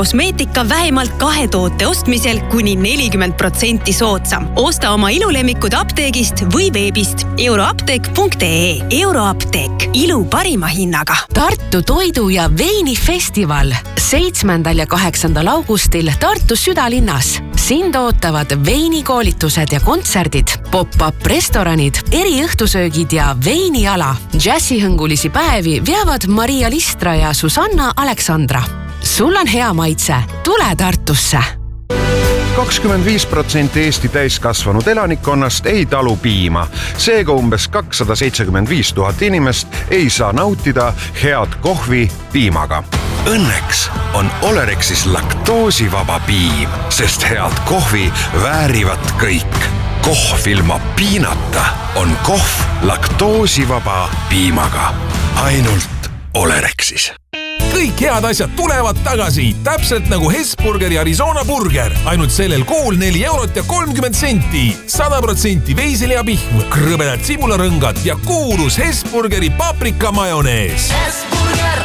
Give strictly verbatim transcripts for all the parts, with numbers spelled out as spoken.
kosmeetika vähemalt kahe toote ostmisel kuni nelikümmend protsenti soodsam. Osta oma ilulemikud apteegist või veebist euroapteek punkt ee. Euroapteek. Ilu parima hinnaga. Tartu toidu- ja veinifestival seitsmendal ja kaheksandal augustil Tartu südalinnas. Sind ootavad veinikoolitused ja kontserdid, pop-up restoranid, eriõhtusöögid ja veiniala. Jazzihõngulisi päevi veavad Maria Listra ja Susanna Aleksandra. Sul on hea maitse. Tule Tartusse. kakskümmend viis protsenti Eesti täiskasvanud elanikkonnast ei talu piima. Seega umbes kakssada seitsekümmend viis tuhat inimest ei saa nautida head kohvi piimaga. Õnneks on Olerexis laktoosivaba piim, sest head kohvi väärivad kõik. Kohv ilma piinata on kohv laktoosivaba piimaga. Ainult Olerexis. Kõik head asjad tulevad tagasi, täpselt nagu Hesburgeri Arizona burger. Ainult sellel kuul neli eurot ja kolmkümmend senti. sada protsenti veiselihapihm, krõbedad sibularõngad ja kuulus Hesburgeri paprika majonees. Hesburger!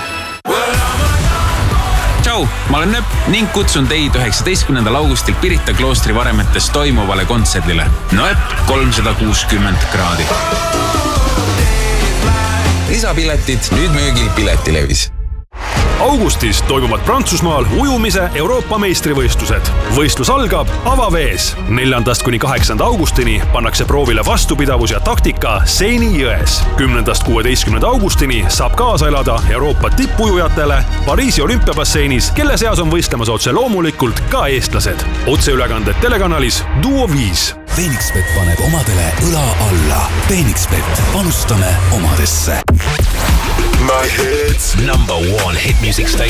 Tšau, ma olen Nöp ning kutsun teid üheksateistkümnendal augustil Pirita kloostri varemetes toimuvale kontserdile. Nöp kolmsada kuuskümmend kraadi. Lisapiletid nüüd müügil Piletilevis. Augustis toimuvad Prantsusmaal ujumise Euroopa meistrivõistlused. Võistlus algab avavees. neljandast kuni kaheksanda augustini pannakse proovile vastupidavus ja taktika Seini jões. kümnendast kuueteistkümnenda augustini saab kaasa elada Euroopa tippujujatele Pariisi olümpiabasseinis, kelle seas on võistlemas otse loomulikult ka eestlased. Otseülekanded telekanalis Duo viis. Phoenixbet paneb omadele õla alla. Phoenixbet, panustame omadesse. My hits. Number one hit music station.